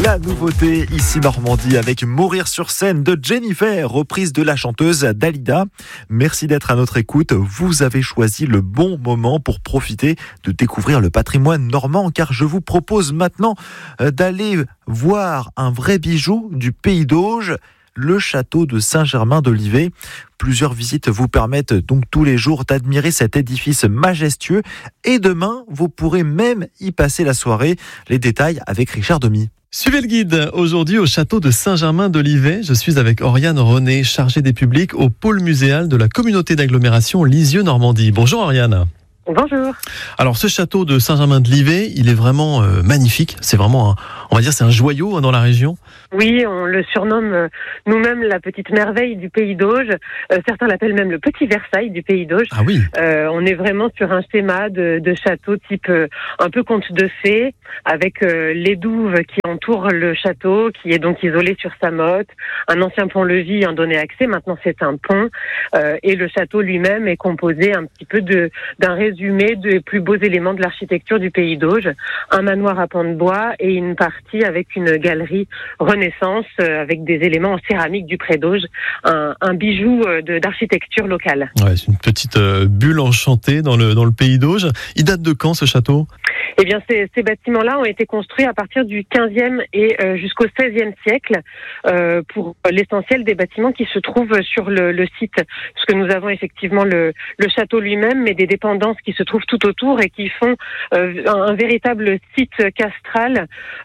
La nouveauté ici Normandie avec Mourir sur scène de Jennifer, reprise de la chanteuse Dalida. Merci d'être à notre écoute. Vous avez choisi le bon moment pour profiter de découvrir le patrimoine normand, car je vous propose maintenant d'aller voir un vrai bijou du Pays d'Auge, le château de Saint-Germain-de-Livet. Plusieurs visites vous permettent donc tous les jours d'admirer cet édifice majestueux, et demain vous pourrez même y passer la soirée. Les détails avec Richard Demy. Suivez le guide. Aujourd'hui au château de Saint-Germain-de-Livet, je suis avec Oriane René, chargée des publics au pôle muséal de la communauté d'agglomération Lisieux-Normandie. Bonjour Oriane. Bonjour. Alors ce château de Saint-Germain-de-Livet, il est vraiment magnifique. C'est vraiment, c'est un joyau dans la région. Oui, on le surnomme nous-mêmes la petite merveille du Pays d'Auge. Certains l'appellent même le petit Versailles du Pays d'Auge. Ah oui. On est vraiment sur un schéma de château type un peu conte de fées, avec les douves qui entourent le château, qui est donc isolé sur sa motte. Un ancien pont-levis en donnait accès, maintenant c'est un pont. Et le château lui-même est composé un petit peu d'un résumé des plus beaux éléments de l'architecture du Pays d'Auge. Un manoir à pans de bois et une partie avec une galerie Renaissance avec des éléments en céramique du Pré d'Auge, un bijou d'architecture locale. Ouais, c'est une petite bulle enchantée dans le Pays d'Auge. Il date de quand ce château ? Eh bien, ces bâtiments-là ont été construits à partir du 15e et jusqu'au 16e siècle, pour l'essentiel des bâtiments qui se trouvent sur le site. Parce que nous avons effectivement le château lui-même, mais des dépendances qui se trouvent tout autour et qui font un véritable site castral,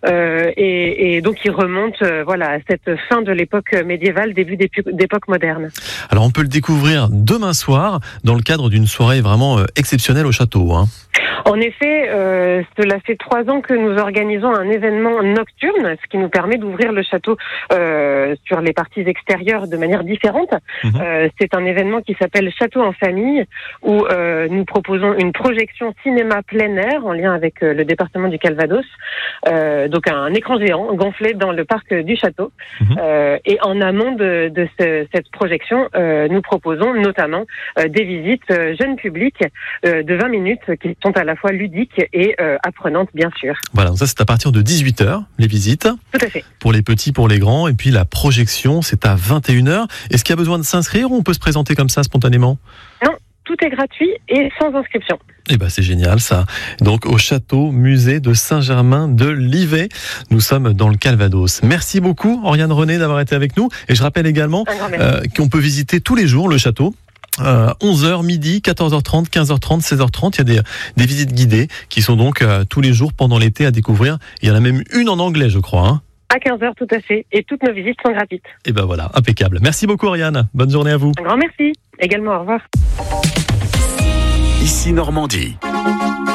et donc qui remonte à cette fin de l'époque médiévale, début d'époque moderne. Alors on peut le découvrir demain soir dans le cadre d'une soirée vraiment exceptionnelle au château. En effet, cela fait 3 ans que nous organisons un événement nocturne, ce qui nous permet d'ouvrir le château sur les parties extérieures de manière différente. C'est un événement qui s'appelle Château en famille, où nous proposons une projection cinéma plein air en lien avec le département du Calvados. Donc un écran géant gonflé dans le parc du château. Et en amont de cette projection, nous proposons notamment des visites jeunes publics de 20 minutes qui sont à la fois ludiques et apprenantes, bien sûr. Voilà, donc ça c'est à partir de 18h, les visites. Tout à fait. Pour les petits, pour les grands. Et puis la projection, c'est à 21h. Est-ce qu'il y a besoin de s'inscrire ou on peut se présenter comme ça spontanément ? Non, tout est gratuit et sans inscription. Eh ben c'est génial ça. Donc au château musée de Saint-Germain-de-Livet, nous sommes dans le Calvados. Merci beaucoup Oriane René d'avoir été avec nous. Et je rappelle également qu'on peut visiter tous les jours le château. 11h, midi, 14h30, 15h30, 16h30, il y a des visites guidées qui sont donc tous les jours pendant l'été à découvrir. Il y en a même une en anglais, je crois. À 15h, tout à fait. Et toutes nos visites sont gratuites. Et ben voilà, impeccable. Merci beaucoup Oriane. Bonne journée à vous. Un grand merci. Également, au revoir. Ici Normandie.